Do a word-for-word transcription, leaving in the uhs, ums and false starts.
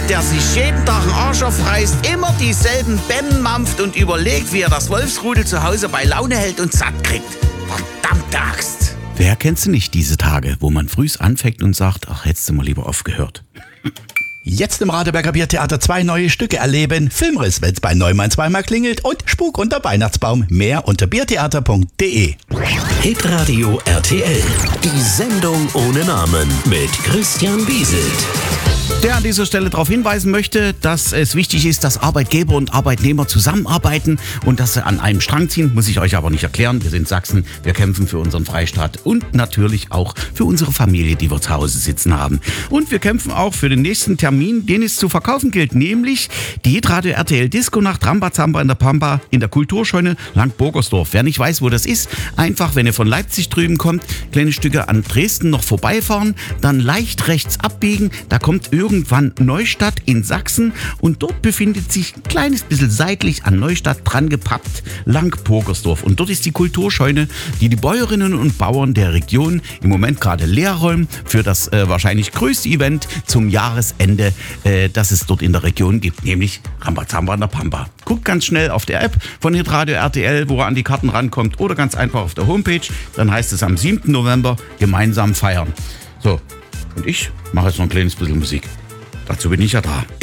der sich jeden Tag einen Arsch aufreißt, immer dieselben Bämmen mampft und überlegt, wie er das Wolfsrudel zu Hause bei Laune hält und satt kriegt. Verdammte Axt! Wer kennt sie nicht, diese Tage, wo man frühs anfängt und sagt, ach, hättest du mal lieber aufgehört. Jetzt im Radeberger Biertheater zwei neue Stücke erleben. Filmriss, wenn's bei Neumann zweimal klingelt und Spuk unter Weihnachtsbaum. Mehr unter biertheater punkt de. Hitradio R T L. Die Sendung ohne Namen mit Christian Bieselt. Der an dieser Stelle darauf hinweisen möchte, dass es wichtig ist, dass Arbeitgeber und Arbeitnehmer zusammenarbeiten und dass sie an einem Strang ziehen. Muss ich euch aber nicht erklären. Wir sind Sachsen, wir kämpfen für unseren Freistaat und natürlich auch für unsere Familie, die wir zu Hause sitzen haben. Und wir kämpfen auch für den nächsten Termin, den es zu verkaufen gilt, nämlich die Hitradio R T L Disco Nacht Rambazamba in der Pampa in der Kulturscheune Lang-Burgersdorf. Wer nicht weiß, wo das ist, einfach, wenn ihr von Leipzig drüben kommt, kleine Stücke an Dresden noch vorbeifahren, dann leicht rechts abbiegen, da kommt irgendwann Neustadt in Sachsen und dort befindet sich ein kleines bisschen seitlich an Neustadt dran gepappt Lang-Burgersdorf. Und dort ist die Kulturscheune, die die Bäuerinnen und Bauern der Region im Moment gerade leer räumen für das äh, wahrscheinlich größte Event zum Jahresende, äh, das es dort in der Region gibt, nämlich Rambazamba in der Pampa. Guckt ganz schnell auf der App von Hitradio R T L, wo ihr an die Karten rankommt, oder ganz einfach auf der Homepage. Dann heißt es am siebten November gemeinsam feiern. So, und ich mache jetzt noch ein kleines bisschen Musik. Dazu bin ich ja da.